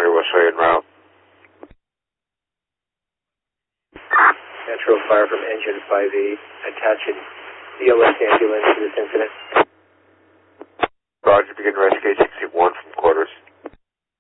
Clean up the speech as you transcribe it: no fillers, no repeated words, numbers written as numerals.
Charlie, we'll show you en route. Natural fire from engine 5E, attaching ELS ambulance to this incident.